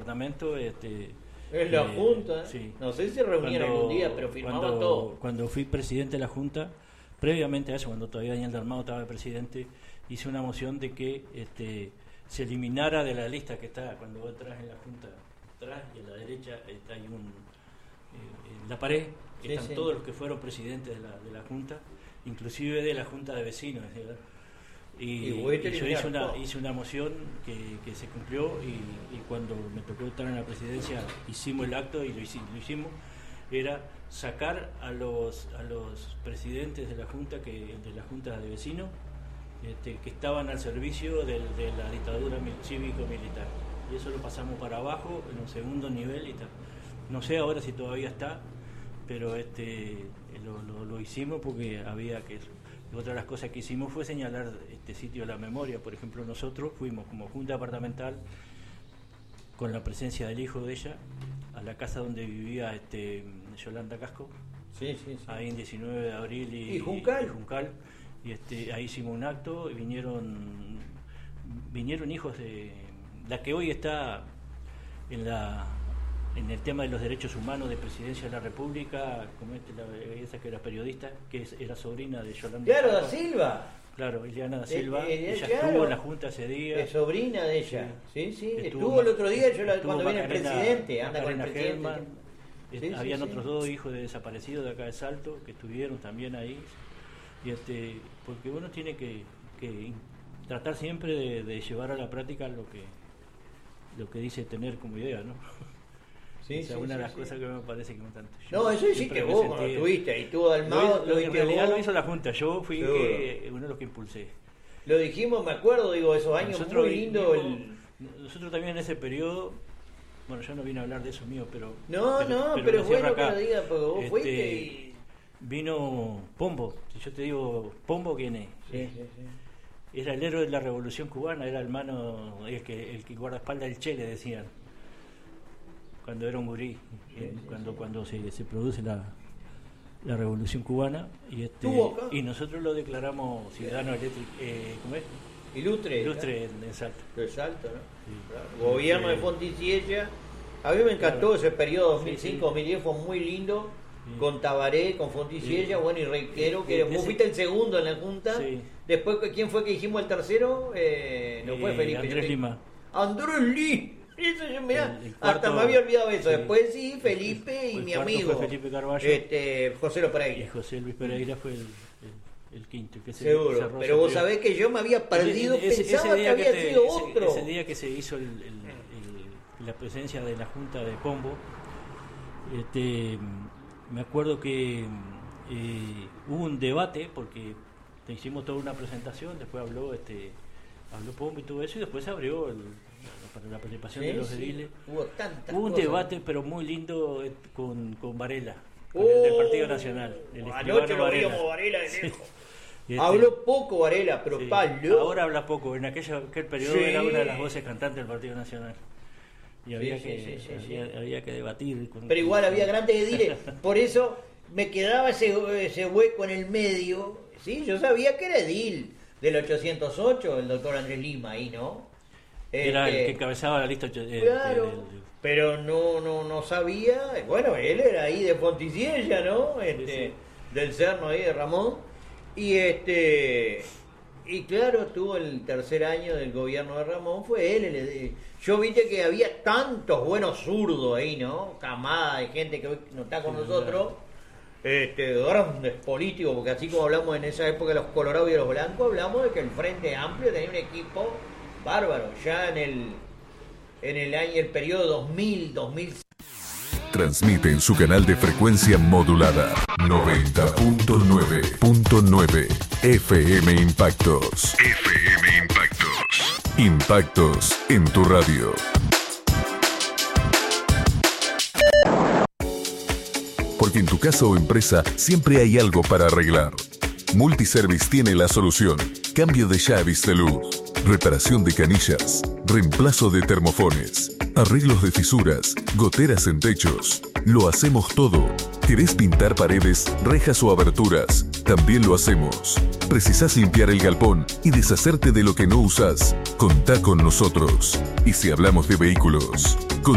departamento. Es la Junta. Sí. No sé si se reunían algún día, pero firmaban todo. Cuando fui presidente de la Junta, previamente a eso, cuando todavía Daniel Dalmau estaba de presidente, hice una moción de que se eliminara de la lista que está, cuando vos entras en la Junta, atrás y a la derecha hay en la pared, están todos los que fueron presidentes de la Junta, inclusive de la Junta de Vecinos. Y yo hice una moción que se cumplió y cuando me tocó estar en la presidencia hicimos el acto y lo hicimos, era sacar a los presidentes de la Junta de la Junta de Vecinos que estaban al servicio de la dictadura cívico-militar, y eso lo pasamos para abajo en un segundo nivel y tal. No sé ahora si todavía está, pero lo hicimos porque había que eso. Otra de las cosas que hicimos fue señalar este sitio de la memoria. Por ejemplo, nosotros fuimos como Junta Departamental con la presencia del hijo de ella a la casa donde vivía Yolanda Casco, ahí en 19 de abril y Juncal. Y ahí hicimos un acto y vinieron hijos de la que hoy está en el tema de los derechos humanos de Presidencia de la República, como esa que era periodista, que era sobrina de Yolanda. Claro, da Silva. Claro, Ileana da Silva. Ella estuvo en la Junta ese día. Es sobrina de ella. Sí. Estuvo el otro día, cuando viene el presidente. Anda con el presidente. Habían otros dos hijos de desaparecidos de acá de Salto que estuvieron también ahí. Y porque uno tiene que tratar siempre de llevar a la práctica lo que dice tener como idea, ¿no? Una de las cosas que me parece que no tanto. No, eso sí que vos cuando estuviste ahí, tuvo Dalmau, en realidad lo hizo la Junta, yo fui uno de los que impulsé. Lo dijimos, me acuerdo, esos años muy lindos. Nosotros también en ese periodo, bueno, yo no vine a hablar de eso mío, pero pero es bueno acá, que lo digas, porque vos fuiste y... Vino Pombo, si yo te digo Pombo, ¿quién es? Sí. Era el héroe de la Revolución Cubana, era el que guardaespaldas del Che, le decían, cuando era un gurí, cuando se produce la Revolución Cubana, y nosotros lo declaramos ciudadano eléctrico, ¿cómo es? Ilustre en Salto. De Salto, ¿no? Sí. Claro. Gobierno de Fonticiella. A mí me encantó ese periodo 2005-2010, fue muy lindo. Con Tabaré, con Fonticiella, y Requero, que vos fuiste el segundo en la Junta. Después, ¿quién fue que dijimos el tercero? No fue Felipe. Andrés Lima. Andrés Lima. Eso yo, mirá, hasta me había olvidado eso. Después Felipe y mi amigo fue Felipe Carballo, José Luis Pereira. Y José Luis Pereira fue el quinto. Que seguro, pero vos sabés que yo me había perdido, pensaba que había sido otro. Ese día que se hizo la presencia de la Junta de Pombo, me acuerdo que hubo un debate porque hicimos toda una presentación, después habló Pombo y todo eso, y después se abrió para la participación de los ediles. Hubo un debate pero muy lindo con Varela, con el del Partido Nacional. Anoche lo vimos Varela de lejos. Habló poco Varela, pero ahora habla poco. En aquel periodo era una de las voces cantantes del Partido Nacional. Y había que debatir. Pero igual había grandes ediles. Por eso me quedaba ese hueco en el medio. Sí, yo sabía que era edil del 808, el doctor Andrés Lima ahí, ¿no? Era el que encabezaba la lista. Claro, pero no sabía. Bueno, él era ahí de Fonticiella, ¿no? Del Cerno ahí de Ramón. Y claro, tuvo el tercer año del gobierno de Ramón, fue él. Yo viste que había tantos buenos zurdos ahí, ¿no? Camada de gente que hoy no está con nosotros. Grandes políticos, porque así como hablamos en esa época de los colorados y de los blancos, hablamos de que el Frente Amplio tenía un equipo bárbaro. Ya en el periodo 2000-2006. Transmite en su canal de frecuencia modulada 90.9.9 FM Impactos. FM Impactos. Impactos en tu radio. Porque en tu casa o empresa siempre hay algo para arreglar. Multiservice tiene la solución. Cambio de llaves de luz, reparación de canillas, reemplazo de termofones, arreglos de fisuras, goteras en techos. Lo hacemos todo. ¿Querés pintar paredes, rejas o aberturas? También lo hacemos. ¿Precisás limpiar el galpón y deshacerte de lo que no usás? Contá con nosotros. Y si hablamos de vehículos,